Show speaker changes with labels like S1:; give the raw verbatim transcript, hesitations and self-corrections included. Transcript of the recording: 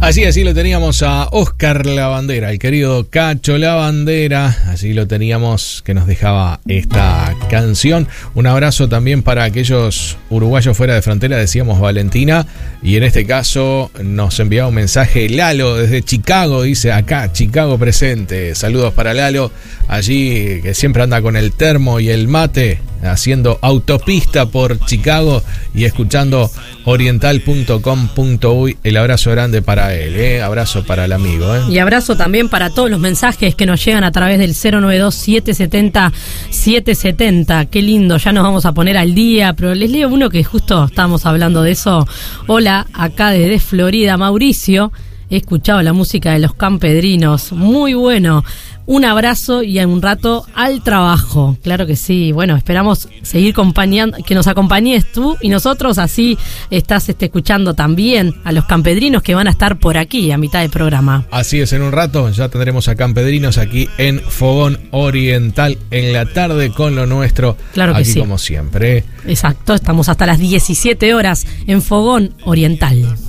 S1: Así, así lo teníamos a Oscar Lavandera, el querido Cacho Lavandera. Así lo teníamos, que nos dejaba esta canción. Un abrazo también para aquellos uruguayos fuera de frontera, decíamos Valentina. Y en este caso nos enviaba un mensaje Lalo desde Chicago. Dice acá, Chicago presente. Saludos para Lalo, allí que siempre anda con el termo y el mate, haciendo autopista por Chicago y escuchando oriental punto com punto uy. El abrazo grande para él, ¿eh? Abrazo para el amigo, ¿eh?
S2: Y abrazo también para todos los mensajes que nos llegan a través del cero nueve dos, siete siete cero, siete siete cero. Qué lindo, ya nos vamos a poner al día, pero les leo uno que justo estábamos hablando de eso. Hola, acá desde Florida, Mauricio. He escuchado la música de los Campedrinos, muy bueno. Un abrazo y un rato al trabajo. Claro que sí. Bueno, esperamos seguir acompañando, que nos acompañes tú y nosotros. Así estás este, escuchando también a los Campedrinos que van a estar por aquí a mitad del programa.
S1: Así es, en un rato ya tendremos a Campedrinos aquí en Fogón Oriental en la tarde con lo nuestro.
S2: Claro que
S1: aquí
S2: sí.
S1: Como siempre.
S2: Exacto, estamos hasta las diecisiete horas en Fogón Oriental.